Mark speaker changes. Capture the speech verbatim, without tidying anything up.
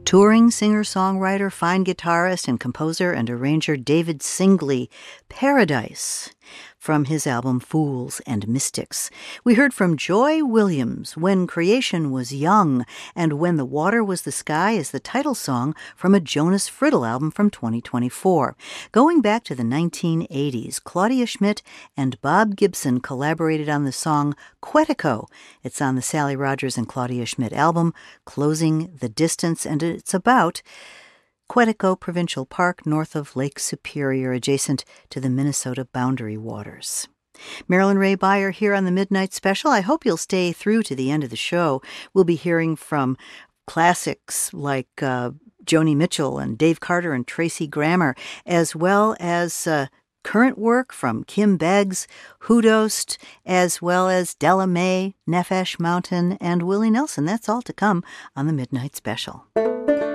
Speaker 1: Touring singer-songwriter, fine guitarist, and composer and arranger David Singley, Paradise, from his album Fools and Mystics. We heard from Joy Williams, When Creation Was Young, and When the Water Was the Sky is the title song from a Jonas Friddle album from twenty twenty-four. Going back to the nineteen eighties, Claudia Schmidt and Bob Gibson collaborated on the song Quetico. It's on the Sally Rogers and Claudia Schmidt album, Closing the Distance, and it's about Quetico Provincial Park north of Lake Superior, adjacent to the Minnesota boundary waters. Marilyn Ray Beyer here on the Midnight Special. I hope you'll stay through to the end of the show. We'll be hearing from classics like uh, Joni Mitchell and Dave Carter and Tracy Grammer, as well as uh, current work from Kim Beggs, Hudost, as well as Della Mae, Nefesh Mountain, and Willie Nelson. That's all to come on the Midnight Special.